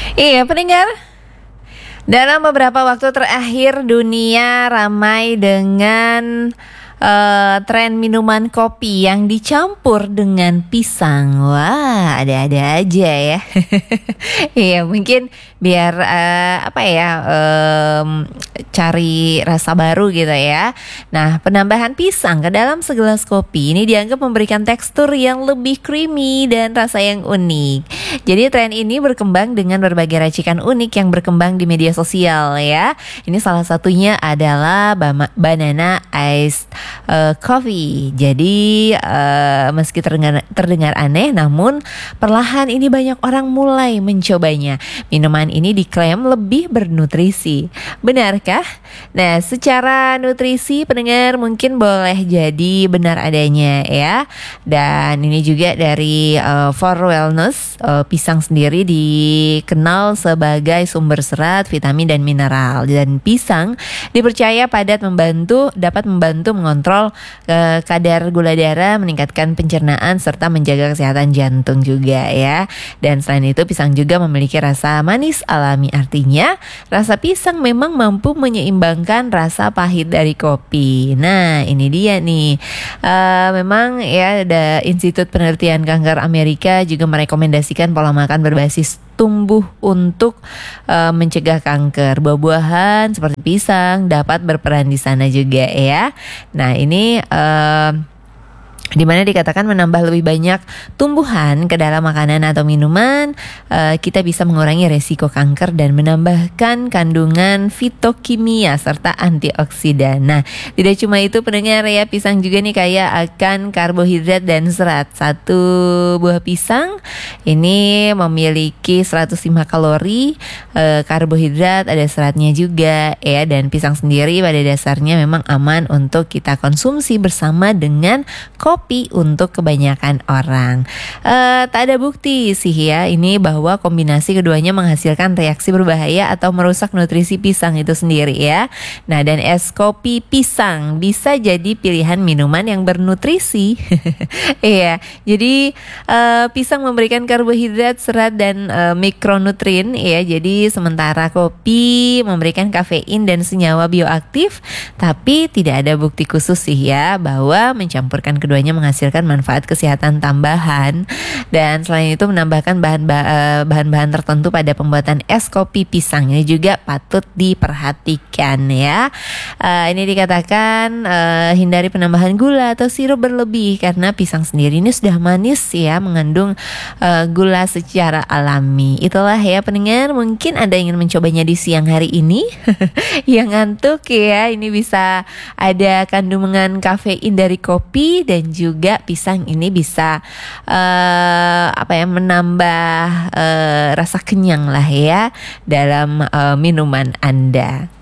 Iya, pendengar. Dalam beberapa waktu terakhir dunia ramai dengan tren minuman kopi yang dicampur dengan pisang. Wah, ada-ada aja ya. Iya, mungkin biar cari rasa baru gitu ya. Nah, penambahan pisang ke dalam segelas kopi ini dianggap memberikan tekstur yang lebih creamy dan rasa yang unik. Jadi tren ini berkembang dengan berbagai racikan unik yang berkembang di media sosial ya. Ini salah satunya adalah banana iced coffee. Jadi meski terdengar aneh, namun perlahan ini banyak orang mulai mencobanya. Minuman ini diklaim lebih bernutrisi. Benarkah? Nah, secara nutrisi pendengar mungkin boleh jadi benar adanya ya. Dan ini juga dari For Wellness, pisang sendiri dikenal sebagai sumber serat, vitamin dan mineral. Dan pisang dipercaya dapat membantu mengontrol kadar gula darah, meningkatkan pencernaan serta menjaga kesehatan jantung juga ya. Dan selain itu pisang juga memiliki rasa manis alami, artinya rasa pisang memang mampu menyeimbangkan rasa pahit dari kopi. Nah, ini dia nih. Memang ya ada Institut Penelitian Kanker Amerika juga merekomendasikan pola makan berbasis tumbuh untuk mencegah kanker. Buah-buahan seperti pisang dapat berperan di sana juga ya. Nah, ini di mana dikatakan menambah lebih banyak tumbuhan ke dalam makanan atau minuman, kita bisa mengurangi resiko kanker dan menambahkan kandungan fitokimia serta antioksidan. Nah, tidak cuma itu pendengar ya, pisang juga nih kaya akan karbohidrat dan serat. Satu buah pisang ini memiliki 105 kalori, karbohidrat, ada seratnya juga ya, dan pisang sendiri pada dasarnya memang aman untuk kita konsumsi bersama dengan kopi untuk kebanyakan orang. Tak ada bukti sih ya ini bahwa kombinasi keduanya menghasilkan reaksi berbahaya atau merusak nutrisi pisang itu sendiri ya. Nah, dan es kopi pisang bisa jadi pilihan minuman yang bernutrisi. Iya, jadi pisang memberikan karbohidrat, serat dan mikronutrien ya. Jadi sementara kopi memberikan kafein dan senyawa bioaktif, tapi tidak ada bukti khusus sih ya bahwa mencampurkan keduanya menghasilkan manfaat kesehatan tambahan. Dan selain itu menambahkan bahan-bahan tertentu pada pembuatan es kopi pisang ini juga patut diperhatikan ya. Ini dikatakan hindari penambahan gula atau sirup berlebih karena pisang sendiri ini sudah manis ya, mengandung gula secara alami. Itulah ya pendengar, mungkin Anda ingin mencobanya di siang hari ini. Yang ngantuk ya, ini bisa ada kandungan kafein dari kopi, dan juga pisang ini bisa menambah rasa kenyang lah ya dalam minuman Anda.